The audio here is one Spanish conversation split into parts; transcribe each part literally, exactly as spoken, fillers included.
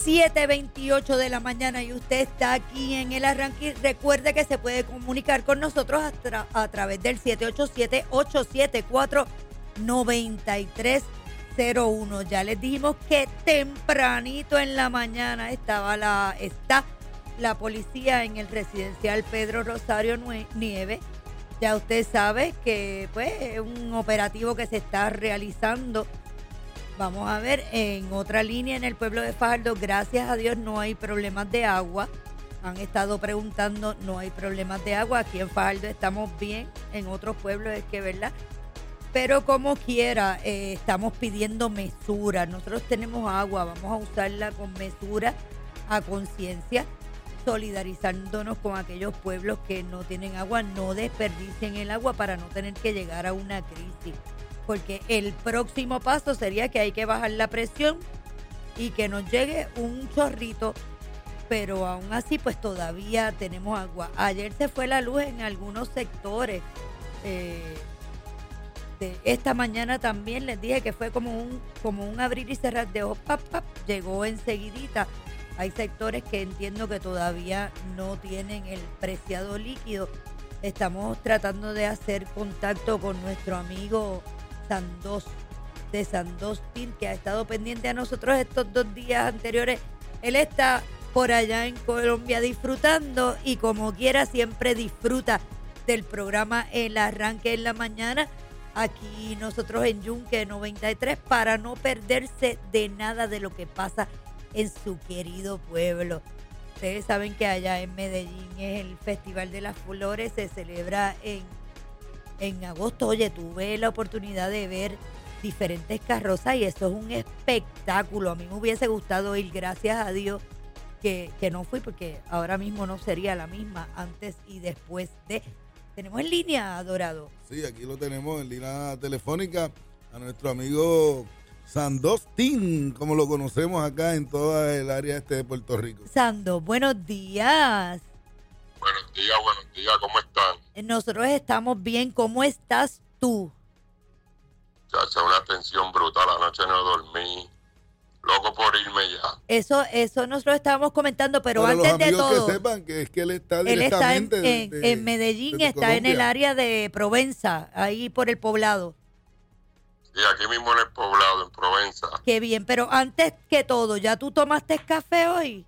siete veintiocho de la mañana y usted está aquí en el arranque. Recuerde que se puede comunicar con nosotros a, tra- a través del siete ocho siete, ocho siete cuatro, nueve tres cero uno. Ya les dijimos que tempranito en la mañana estaba la, está la policía en el residencial Pedro Rosario Nieves. Ya usted sabe que pues es un operativo que se está realizando. Vamos a ver, en otra línea en el pueblo de Fajardo, gracias a Dios no hay problemas de agua. Han estado preguntando, no hay problemas de agua. Aquí en Fajardo estamos bien, en otros pueblos es que, ¿verdad? Pero como quiera, eh, estamos pidiendo mesura. Nosotros tenemos agua, vamos a usarla con mesura, a conciencia, solidarizándonos con aquellos pueblos que no tienen agua. No desperdicien el agua para no tener que llegar a una crisis. Porque el próximo paso sería que hay que bajar la presión y que nos llegue un chorrito, pero aún así pues todavía tenemos agua. Ayer se fue la luz en algunos sectores. Eh, de esta mañana también les dije que fue como un, como un abrir y cerrar de ojos. Pap, pap, llegó enseguidita. Hay sectores que entiendo que todavía no tienen el preciado líquido. Estamos tratando de hacer contacto con nuestro amigo Sandos, de Sandos Team, que ha estado pendiente a nosotros estos dos días anteriores. Él está por allá en Colombia disfrutando y como quiera siempre disfruta del programa El Arranque en la mañana. Aquí nosotros en Yunque noventa y tres para no perderse de nada de lo que pasa en su querido pueblo. Ustedes saben que allá en Medellín es el Festival de las Flores, se celebra en En agosto. Oye, tuve la oportunidad de ver diferentes carrozas y eso es un espectáculo. A mí me hubiese gustado ir, gracias a Dios que, que no fui, porque ahora mismo no sería la misma antes y después de. Tenemos en línea, Dorado. Sí, aquí lo tenemos en línea telefónica a nuestro amigo Sandos Team, como lo conocemos acá en toda el área este de Puerto Rico. Sando, buenos días. Buenos días, buenos días, ¿cómo están? Nosotros estamos bien, ¿cómo estás tú? Chacha, una tensión brutal, anoche no dormí, loco por irme ya. Eso, eso nosotros estábamos comentando, pero Para antes los de amigos todo, que sepan que es que él está él está en, directamente en, de, en Medellín, desde está Colombia. en el área de Provenza, ahí por el poblado. Sí, aquí mismo en el poblado, en Provenza. Qué bien, pero antes que todo, ¿ya tú tomaste café hoy?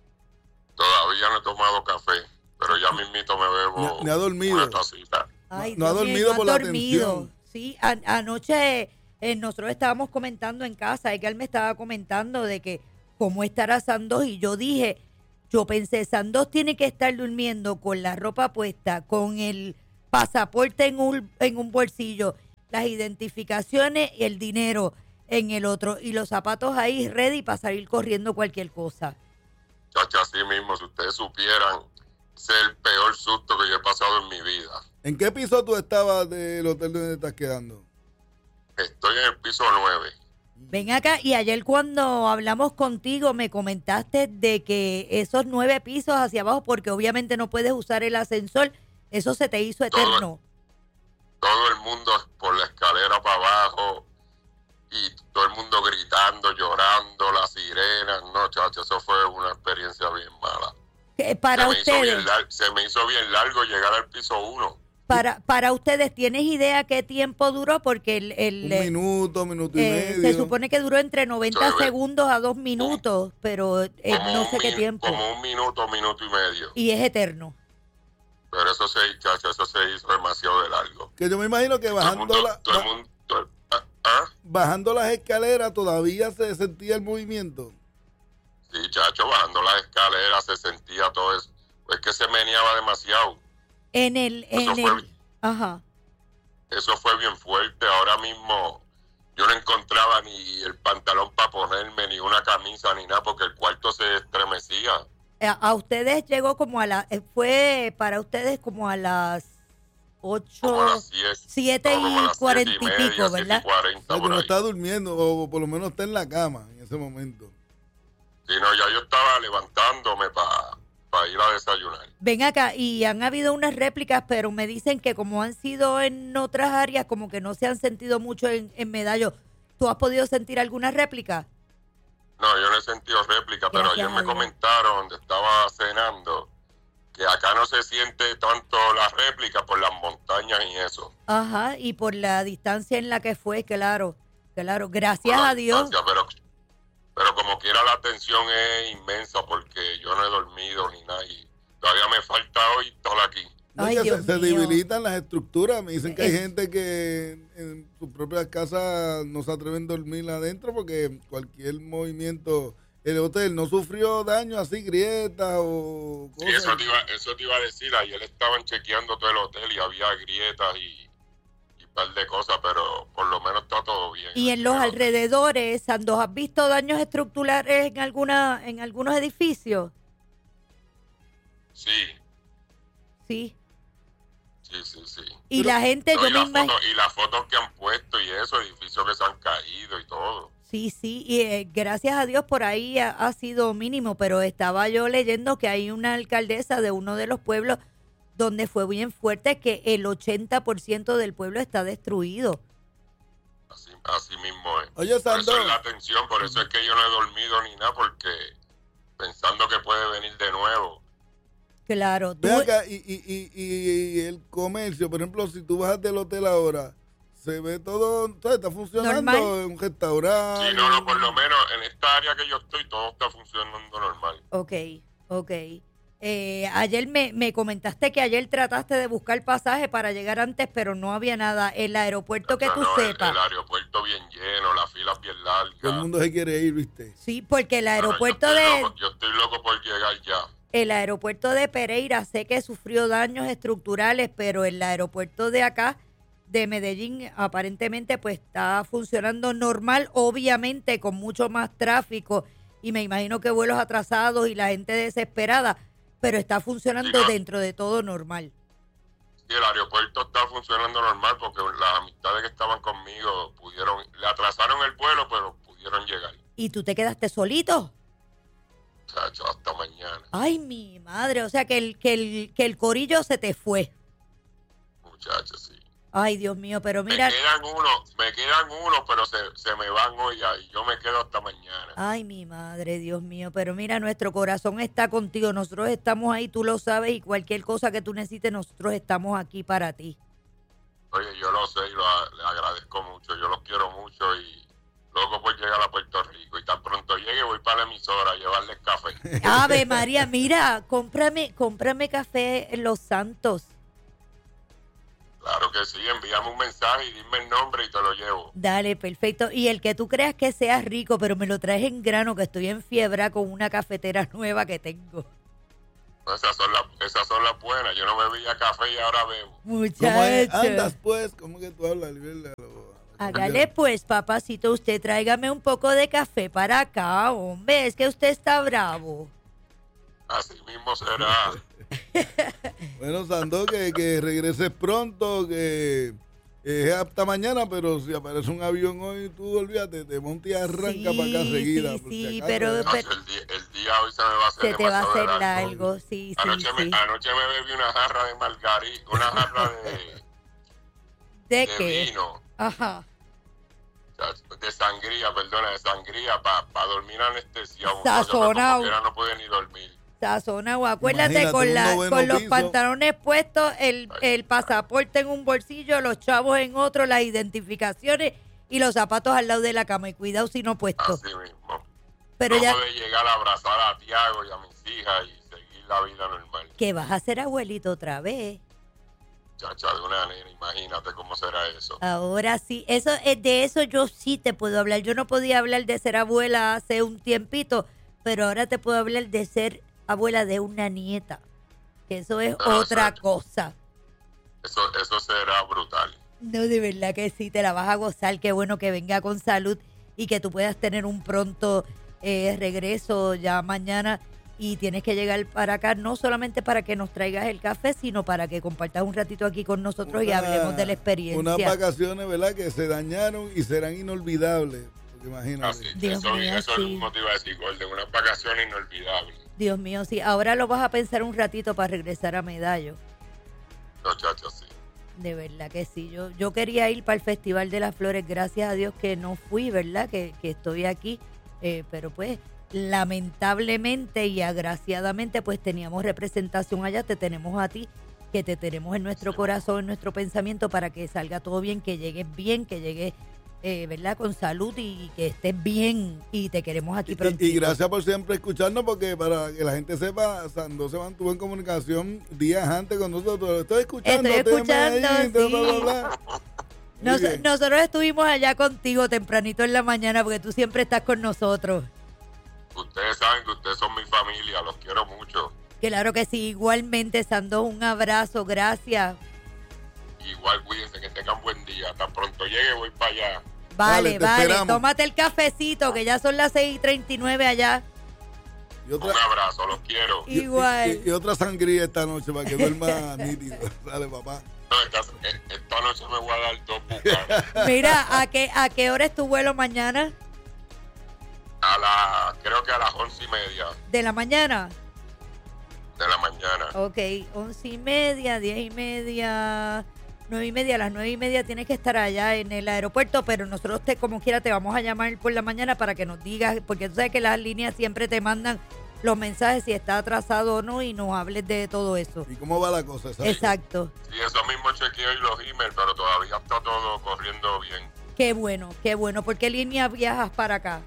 Todavía no he tomado café, pero ya mismito me bebo Ni- ni ha dormido. una tacita. Ay, no ha Dios mío, dormido no por has la dormido. tensión. Sí, a- anoche eh, nosotros estábamos comentando en casa, y que él me estaba comentando de que cómo estará Sandos, y yo dije, yo pensé, Sandos tiene que estar durmiendo con la ropa puesta, con el pasaporte en un, en un bolsillo, las identificaciones y el dinero en el otro, y los zapatos ahí ready para salir corriendo cualquier cosa. Chacha, así mismo, si ustedes supieran, ese es el peor susto que yo he pasado en mi vida. ¿En qué piso tú estabas del hotel donde te estás quedando? Estoy en el piso nueve. Ven acá, y ayer cuando hablamos contigo me comentaste de que esos nueve pisos hacia abajo, porque obviamente no puedes usar el ascensor, eso se te hizo eterno. Todo, todo el mundo por la escalera para abajo y todo el mundo gritando, llorando, las sirenas. No, chacho, eso fue una experiencia bien mala. Eh, Para se, me hizo ustedes, bien lar- se me hizo bien largo llegar al piso uno. para, para ustedes, ¿tienes idea qué tiempo duró? Porque el, el, Un eh, minuto, minuto y eh, medio. se supone que duró entre noventa Eso es- segundos a dos minutos, pero eh, Como no un sé qué min- tiempo. Como un minuto, minuto y medio. Y es eterno. Pero eso se, chacho, eso se hizo demasiado de largo. Que yo me imagino que Todo el bajando, mundo, la, todo el ba- mundo, todo el- ah, ah. bajando las escaleras todavía se sentía el movimiento. Sí, chacho, bajando las escaleras se sentía todo eso. Es que se meneaba demasiado. En el, Eso en fue- el, ajá. Eso fue bien fuerte. Ahora mismo yo no encontraba ni el pantalón para ponerme, ni una camisa, ni nada, porque el cuarto se estremecía. A, a ustedes llegó como a la, eh, fue para ustedes como a las Como a ocho, las siete, siete no, como a y las cuarenta y siete media, pico, siete y ¿verdad? cuarenta, O sea, que por no ahí. está durmiendo, o por lo menos está en la cama en ese momento. Sí, no, ya yo estaba levantándome para pa ir a desayunar. Ven acá, y han habido unas réplicas, pero me dicen que como han sido en otras áreas, como que no se han sentido mucho en, en Medallo. ¿Tú has podido sentir alguna réplica? No, yo no he sentido réplica, pero Gracias ayer a me Dios. comentaron donde estaba cenando que acá no se siente tanto la réplica por las montañas y eso. Ajá, y por la distancia en la que fue, claro, claro, por gracias la a Dios. distancia, pero, pero como quiera la tensión es inmensa porque yo no he dormido ni nada y todavía me falta hoy estar aquí. No, Ay, que Dios se, se mío. debilitan las estructuras. Me dicen que hay Es- gente que en, en sus propias casas no se atreven a dormir adentro porque cualquier movimiento. El hotel no sufrió daño así, grietas o Sí, cosas. eso te, iba, eso te iba a decir, ayer estaban chequeando todo el hotel y había grietas y, y un par de cosas, pero por lo menos está todo bien. Y en aquí los el hotel. alrededores, Sandos, ¿has visto daños estructurales en alguna, en algunos edificios? Sí, Sí. sí, sí, sí. Y Pero- la gente, No, yo y, me las imagino. fotos, y las fotos que han puesto y eso, edificios que se han caído y todo. Sí, sí, y eh, gracias a Dios por ahí ha, ha sido mínimo, pero estaba yo leyendo que hay una alcaldesa de uno de los pueblos donde fue bien fuerte que el ochenta por ciento del pueblo está destruido. Así, así mismo es. Oye, Por Sandro. eso es la atención, por eso es que yo no he dormido ni nada, porque pensando que puede venir de nuevo. Claro, tú, Ve acá, y, y, y, y el comercio, por ejemplo, si tú bajas del hotel ahora, se ve todo, todo está funcionando, Normal. un restaurante. Sí, no, no, por lo menos en esta área que yo estoy, todo está funcionando normal. ok, ok. Eh, ayer me, me comentaste que ayer trataste de buscar pasaje para llegar antes, pero no había nada. El aeropuerto que No, tú no, el, sepas. el aeropuerto bien lleno, las filas bien largas. Todo el mundo se quiere ir, ¿viste? Sí, porque el No, no, aeropuerto yo estoy de... loco, yo estoy loco por llegar ya. El aeropuerto de Pereira sé que sufrió daños estructurales, pero el aeropuerto de acá, de Medellín, aparentemente pues está funcionando normal, obviamente con mucho más tráfico y me imagino que vuelos atrasados y la gente desesperada, pero está funcionando Sí, no. dentro de todo normal. Sí, el aeropuerto está funcionando normal porque las amistades que estaban conmigo pudieron, le atrasaron el vuelo, pero pudieron llegar. ¿Y tú te quedaste solito? Chacho, hasta mañana. Ay, mi madre, o sea que el, que el, que el corillo se te fue. Muchachos, sí. Ay, Dios mío, pero mira... Me quedan uno, me quedan uno, pero se, se me van hoy ya y yo me quedo hasta mañana. Ay, mi madre, Dios mío, pero mira, nuestro corazón está contigo, nosotros estamos ahí, tú lo sabes, y cualquier cosa que tú necesites, nosotros estamos aquí para ti. Oye, yo lo sé y lo, le agradezco mucho, yo los quiero mucho y loco por llegar a Puerto Rico. Y tan pronto llegue voy para la emisora a llevarles café. Ave María, mira, cómprame, cómprame café en Los Santos. Claro que sí, envíame un mensaje y dime el nombre y te lo llevo. Dale, perfecto. Y el que tú creas que sea rico, pero me lo traes en grano, que estoy en fiebre con una cafetera nueva que tengo. Esas son las, esas son las buenas, yo no bebía café y ahora bebo. ¿Cómo es? Muchacho. Andas pues, ¿cómo que tú hablas? Libera, lo- Hágale pues, papacito, usted tráigame un poco de café para acá, hombre, es que usted está bravo. Así mismo será. Bueno, Sando, que, que regreses pronto, que es hasta mañana, pero si aparece un avión hoy, tú olvídate, te montas y arranca Sí, para acá seguida. sí, por sí, si acaso, pero- ¿verdad? Chacho, el, día, el día hoy se me va a hacer Se te va a demasiado hacer largo. largo, sí, sí, Anoche, sí. Me, anoche me bebí una jarra de margarita, una jarra de, ¿De de qué? vino, Ajá. chacho, de sangría, perdona, de sangría, para pa dormir anestesiado. Sazonado. Porque no pude ni dormir. Sazonado, acuérdate Imagínate, con, un la, noveno con los piso. pantalones puestos, el, el pasaporte en un bolsillo, los chavos en otro, las identificaciones y los zapatos al lado de la cama. Y cuidado si no puestos. Así mismo. Pero no ya, poder llegar a abrazar a Tiago y a mis hijas y seguir la vida normal. que vas a ser abuelito otra vez. Chacha, de una nena, imagínate cómo será eso. Ahora sí, eso es de eso yo sí te puedo hablar. Yo no podía hablar de ser abuela hace un tiempito, pero ahora te puedo hablar de ser abuela de una nieta, que eso es Ah, otra exacto. cosa. Eso, eso será brutal. No, de verdad que sí, te la vas a gozar. Qué bueno que venga con salud y que tú puedas tener un pronto eh, regreso ya mañana. Y tienes que llegar para acá, no solamente para que nos traigas el café, sino para que compartas un ratito aquí con nosotros y Una- hablemos de la experiencia. Unas vacaciones, ¿verdad? Que se dañaron y serán inolvidables. Porque imagínate. Así, Dios eso, mío, eso sí. mismo te iba a decir, Golden, unas vacaciones inolvidables. Dios mío, sí. Ahora lo vas a pensar un ratito para regresar a Medallo. No, chacho, sí. De verdad que sí. Yo, yo quería ir para el Festival de las Flores. Gracias a Dios que no fui, ¿verdad? Que, que estoy aquí eh, pero pues lamentablemente y agraciadamente pues teníamos representación allá, te tenemos a ti, que te tenemos en nuestro corazón, en nuestro pensamiento para que salga todo bien, que llegues bien, que llegues, eh, ¿verdad? Con salud y que estés bien y te queremos aquí pronto. Y, y gracias por siempre escucharnos, porque para que la gente sepa, Sandó se mantuvo en comunicación días antes con nosotros. Estoy escuchando. Estoy escuchando, Medellín, sí. bla, bla, bla. Nos, nosotros estuvimos allá contigo tempranito en la mañana porque tú siempre estás con nosotros. Ustedes saben que ustedes son mi familia, los quiero mucho. Claro que sí, igualmente, Sandó, un abrazo, gracias. Igual cuídense, que tengan buen día. Tan pronto llegue voy para allá. Vale, Vale, te vale, esperamos. tómate el cafecito, que ya son las seis y treinta y nueve allá. Y otra, Un abrazo, los quiero. y- Igual. Y, y otra sangría esta noche para que duerma nítido. Dale, papá. No, esta, esta noche me voy a dar dos bucanas. Mira, ¿a qué, ¿a qué hora es tu vuelo mañana? A la, creo que a las once y media ¿De la mañana? de la mañana. Ok, once y media, diez y media, nueve y media. A las nueve y media tienes que estar allá en el aeropuerto, pero nosotros te, como quiera, te vamos a llamar por la mañana para que nos digas, porque tú sabes que las líneas siempre te mandan los mensajes si está atrasado o no y nos hables de todo eso. ¿Y cómo va la cosa? ¿Sabes? Exacto. Sí, eso mismo chequeo y los emails, pero todavía está todo corriendo bien. Qué bueno, qué bueno. ¿Por qué línea viajas para acá?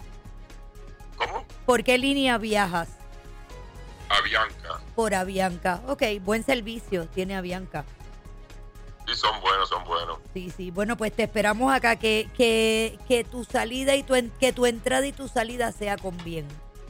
¿Cómo? ¿Por qué línea viajas? Avianca. Por Avianca. Ok, buen servicio tiene Avianca. Sí, son buenos, son buenos. Sí, sí. Bueno, pues te esperamos acá que, que, que tu salida y tu en- que tu entrada y tu salida sea con bien.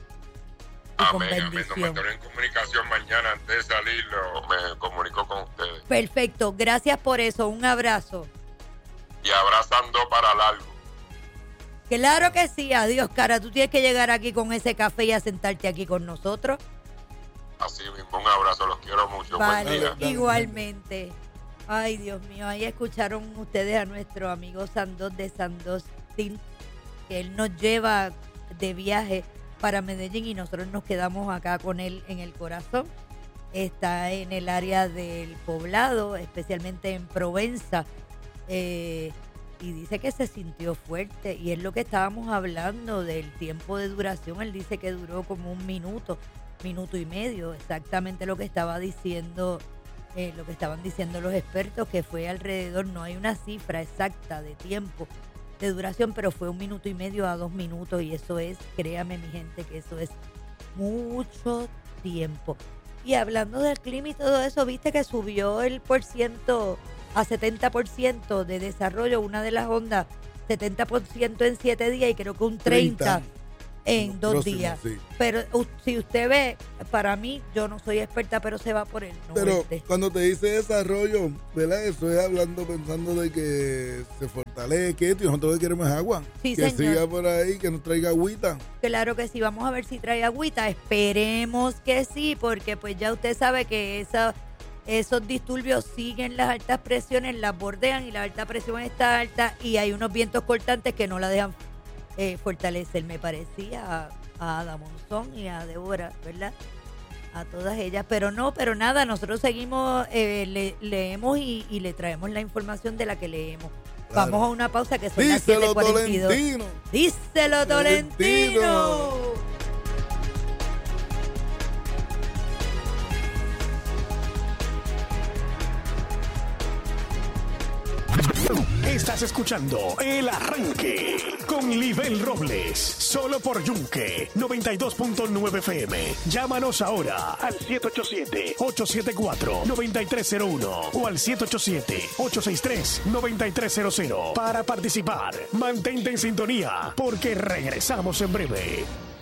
Y con Amén, amén. Nos bendición. mantenemos en comunicación mañana. Antes de salir, lo- me comunico con ustedes. Perfecto. Gracias por eso. Un abrazo. Y abrazando para largo. Claro que sí. Adiós, cara. Tú tienes que llegar aquí con ese café y a sentarte aquí con nosotros. Así mismo, un abrazo. Los quiero mucho. Buen Vale, día. día. igualmente. Ay, Dios mío, ahí escucharon ustedes a nuestro amigo Sandos de Sandos Tint, que él nos lleva de viaje para Medellín y nosotros nos quedamos acá con él en el corazón. Está en el área del Poblado, especialmente en Provenza, eh, y dice que se sintió fuerte, y es lo que estábamos hablando del tiempo de duración. Él dice que duró como un minuto, minuto y medio, exactamente lo que estaba diciendo, eh, lo que estaban diciendo los expertos, que fue alrededor, no hay una cifra exacta de tiempo de duración, pero fue un minuto y medio a dos minutos, y eso es, créame mi gente, que eso es mucho tiempo. Y hablando del clima y todo eso, viste que subió el por ciento a setenta por ciento de desarrollo, una de las ondas, setenta por ciento en siete días y creo que un treinta treinta en dos próximo, días. sí. Pero u- si usted ve, para mí, yo no soy experta, pero se va por el Pero norte. cuando te dice desarrollo, ¿verdad? Eso es hablando, pensando de que se fortalezca esto, y nosotros lo que queremos es agua. Sí, que señor. siga por ahí, que nos traiga agüita. Claro que sí, vamos a ver si trae agüita. Esperemos que sí, porque pues ya usted sabe que esa, esos disturbios siguen las altas presiones, las bordean y la alta presión está alta y hay unos vientos cortantes que no la dejan eh, fortalecer. Me parecía a, a Ada Monzón y a Débora, ¿verdad? A todas ellas, pero no, pero nada, nosotros seguimos, eh, le- leemos y, y le traemos la información de la que leemos. Claro. Vamos a una pausa que son las siete Díselo, cuarenta y dos. Tolentino. Díselo, Tolentino. Tolentino. Estás escuchando El Arranque con Libel Robles, solo por Yunque noventa y dos punto nueve F M. Llámanos ahora al siete ocho siete, ocho siete cuatro, nueve tres cero uno o al siete ocho siete, ocho seis tres, nueve tres cero cero para participar. Mantente en sintonía porque regresamos en breve.